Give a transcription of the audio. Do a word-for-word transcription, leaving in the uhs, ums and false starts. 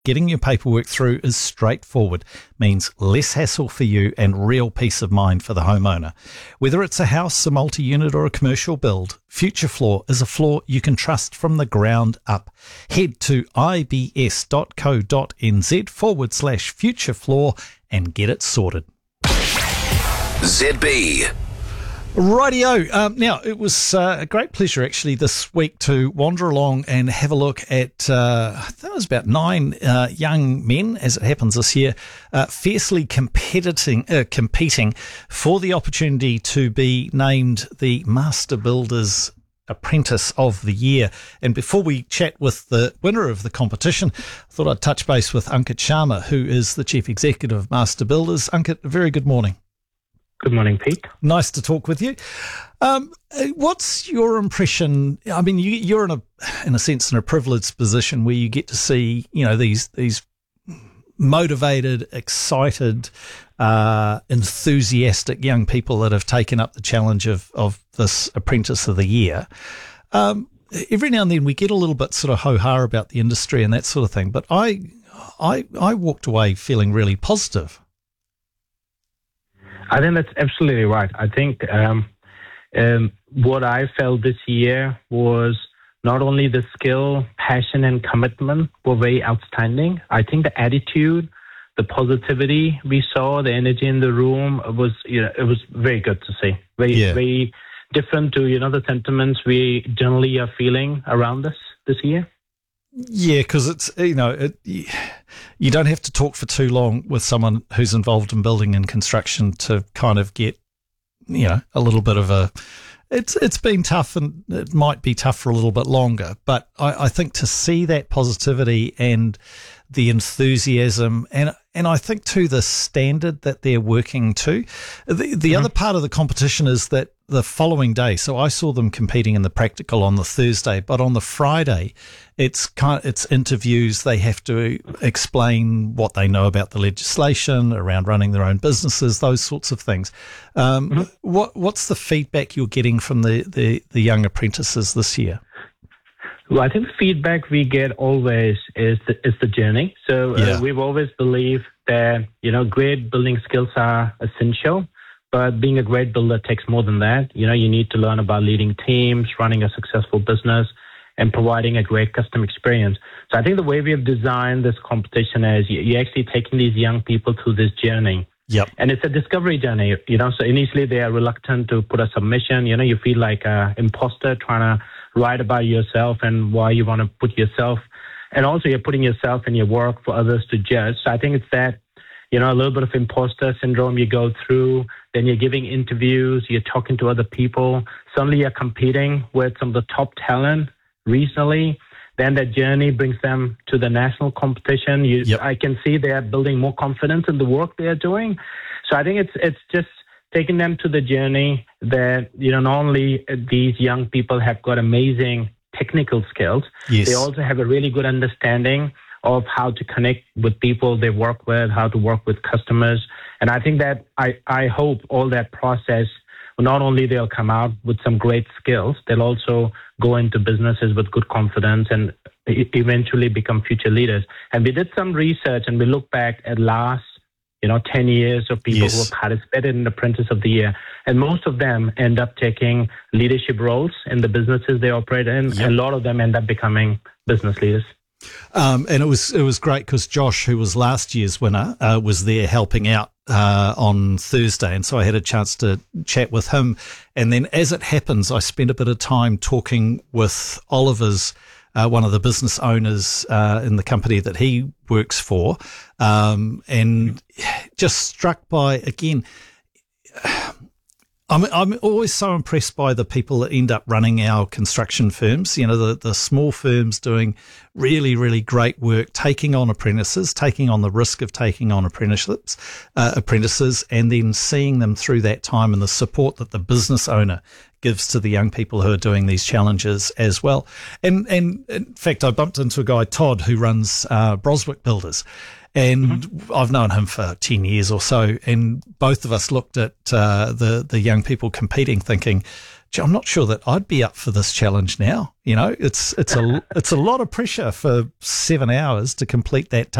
getting your paperwork through is straightforward, means less hassle for you and real peace of mind for the homeowner. Whether it's a house, a multi-unit or a commercial build, Future Floor is a floor you can trust from the ground up. Head to ibs.co.nz forward slash Future Floor and get it sorted. Z B. Rightio. Um, now, it was uh, a great pleasure actually this week to wander along and have a look at, uh, I think it was about nine uh, young men, as it happens this year, uh, fiercely competing, uh, competing for the opportunity to be named the Master Builders Apprentice of the Year. And before we chat with the winner of the competition, I thought I'd touch base with Ankit Sharma, who is the Chief Executive of Master Builders. Ankit, a very good morning. Good morning, Pete. Nice to talk with you. Um, what's your impression? I mean, you, you're in a, in a sense, in a privileged position where you get to see, you know, these these motivated, excited, uh, enthusiastic young people that have taken up the challenge of of this Apprentice of the Year. Um, every now and then we get a little bit sort of ho-ha about the industry and that sort of thing, but I I I walked away feeling really positive. I think that's absolutely right. I think um, um, what I felt this year was not only the skill, passion, and commitment were very outstanding. I think the attitude, the positivity we saw, the energy in the room was, you know, it was very good to see. Very, yeah. very different to, you know, the sentiments we generally are feeling around us this year. Yeah, because it's, you know, it, you don't have to talk for too long with someone who's involved in building and construction to kind of get, you know, a little bit of a, it's it's been tough and it might be tough for a little bit longer. But I, I think to see that positivity and the enthusiasm and and I think too the standard that they're working to. The, the mm-hmm. other part of the competition is that the following day, so I saw them competing in the practical on the Thursday, but on the Friday, it's kind of, it's interviews. They have to explain what they know about the legislation around running their own businesses, those sorts of things. Um, mm-hmm. What what's the feedback you're getting from the, the, the young apprentices this year? Well, I think the feedback we get always is the, is the journey. So uh, yeah. we've always believed that, you know, great building skills are essential, but being a great builder takes more than that. You know, you need to learn about leading teams, running a successful business, and providing a great customer experience. So I think the way we have designed this competition is you're actually taking these young people through this journey. Yep. And it's a discovery journey, you know, so initially they are reluctant to put a submission. You know, you feel like an imposter trying to write about yourself and why you want to put yourself, and also you're putting yourself in your work for others to judge. So I think it's that, you know, a little bit of imposter syndrome you go through, then you're giving interviews, you're talking to other people, suddenly you're competing with some of the top talent recently, then that journey brings them to the national competition. You, yep. I can see they are building more confidence in the work they are doing. So I think it's it's just taking them to the journey that, you know, not only these young people have got amazing technical skills, yes. they also have a really good understanding of how to connect with people they work with, how to work with customers. And I think that I, I hope all that process, not only they'll come out with some great skills, they'll also go into businesses with good confidence and eventually become future leaders. And we did some research and we look back at last, you know, ten years of people yes. who have participated in Apprentice of the Year. And most of them end up taking leadership roles in the businesses they operate in. Yep. And a lot of them end up becoming business leaders. Um, and it was it was great because Josh, who was last year's winner, uh, was there helping out uh, on Thursday. And so I had a chance to chat with him. And then as it happens, I spent a bit of time talking with Oliver's Uh, one of the business owners uh, in the company that he works for, um, and just struck by, again, I'm, I'm always so impressed by the people that end up running our construction firms, you know, the, the small firms doing really, really great work, taking on apprentices, taking on the risk of taking on apprenticeships, uh, apprentices, and then seeing them through that time and the support that the business owner gives to the young people who are doing these challenges as well. And, and in fact, I bumped into a guy, Todd, who runs uh, Broswick Builders. And mm-hmm. I've known him for ten years or so. And both of us looked at uh, the, the young people competing thinking, gee, I'm not sure that I'd be up for this challenge now. You know, it's it's a it's a lot of pressure for seven hours to complete that task.